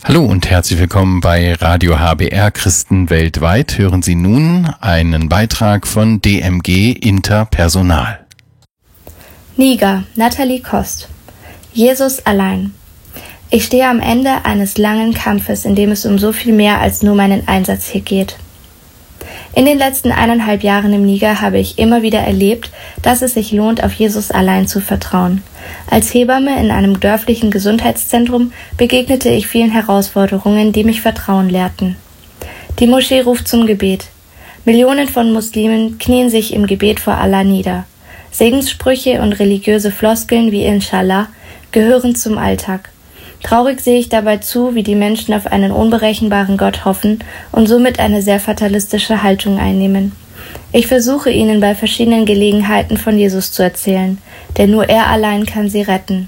Hallo und herzlich willkommen bei Radio HBR Christen weltweit. Hören Sie nun einen Beitrag von DMG Interpersonal. Niger, Nathalie Kost. Jesus allein. Ich stehe am Ende eines langen Kampfes, in dem es um so viel mehr als nur meinen Einsatz hier geht. In den letzten 1,5 Jahren im Niger habe ich immer wieder erlebt, dass es sich lohnt, auf Jesus allein zu vertrauen. Als Hebamme in einem dörflichen Gesundheitszentrum begegnete ich vielen Herausforderungen, die mich Vertrauen lehrten. Die Moschee ruft zum Gebet. Millionen von Muslimen knien sich im Gebet vor Allah nieder. Segenssprüche und religiöse Floskeln wie Inshallah gehören zum Alltag. Traurig sehe ich dabei zu, wie die Menschen auf einen unberechenbaren Gott hoffen und somit eine sehr fatalistische Haltung einnehmen. Ich versuche ihnen bei verschiedenen Gelegenheiten von Jesus zu erzählen, denn nur er allein kann sie retten.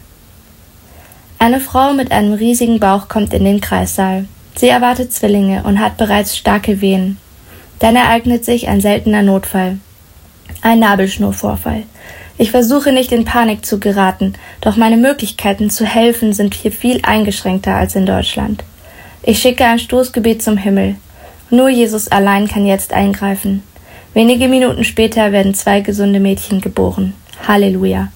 Eine Frau mit einem riesigen Bauch kommt in den Kreissaal. Sie erwartet Zwillinge und hat bereits starke Wehen. Dann ereignet sich ein seltener Notfall. Ein Nabelschnurvorfall. Ich versuche nicht in Panik zu geraten, doch meine Möglichkeiten zu helfen sind hier viel eingeschränkter als in Deutschland. Ich schicke ein Stoßgebet zum Himmel. Nur Jesus allein kann jetzt eingreifen. Wenige Minuten später werden 2 gesunde Mädchen geboren. Halleluja.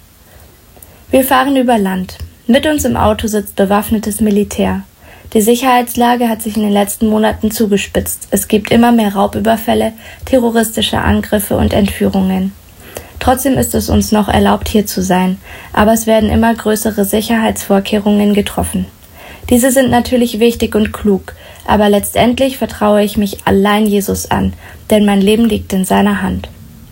Wir fahren über Land. Mit uns im Auto sitzt bewaffnetes Militär. Die Sicherheitslage hat sich in den letzten Monaten zugespitzt. Es gibt immer mehr Raubüberfälle, terroristische Angriffe und Entführungen. Trotzdem ist es uns noch erlaubt, hier zu sein, aber es werden immer größere Sicherheitsvorkehrungen getroffen. Diese sind natürlich wichtig und klug, aber letztendlich vertraue ich mich allein Jesus an, denn mein Leben liegt in seiner Hand.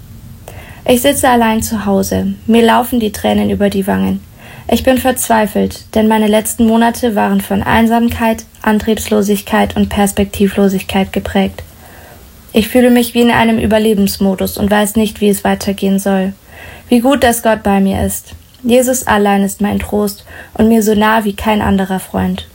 Ich sitze allein zu Hause, mir laufen die Tränen über die Wangen. Ich bin verzweifelt, denn meine letzten Monate waren von Einsamkeit, Antriebslosigkeit und Perspektivlosigkeit geprägt. Ich fühle mich wie in einem Überlebensmodus und weiß nicht, wie es weitergehen soll. Wie gut, dass Gott bei mir ist. Jesus allein ist mein Trost und mir so nah wie kein anderer Freund.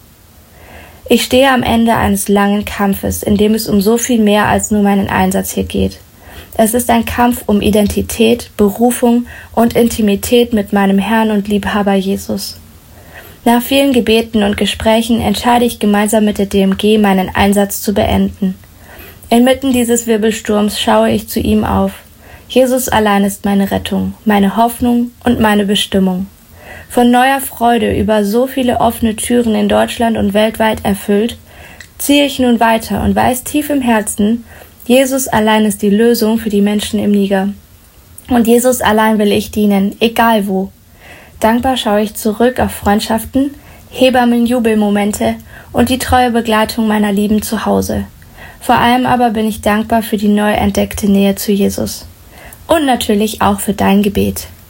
Ich stehe am Ende eines langen Kampfes, in dem es um so viel mehr als nur meinen Einsatz hier geht. Es ist ein Kampf um Identität, Berufung und Intimität mit meinem Herrn und Liebhaber Jesus. Nach vielen Gebeten und Gesprächen entscheide ich gemeinsam mit der DMG, meinen Einsatz zu beenden. Inmitten dieses Wirbelsturms schaue ich zu ihm auf. Jesus allein ist meine Rettung, meine Hoffnung und meine Bestimmung. Von neuer Freude über so viele offene Türen in Deutschland und weltweit erfüllt, ziehe ich nun weiter und weiß tief im Herzen, Jesus allein ist die Lösung für die Menschen im Niger. Und Jesus allein will ich dienen, egal wo. Dankbar schaue ich zurück auf Freundschaften, Hebammen-Jubelmomente und die treue Begleitung meiner Lieben zu Hause. Vor allem aber bin ich dankbar für die neu entdeckte Nähe zu Jesus. Und natürlich auch für dein Gebet.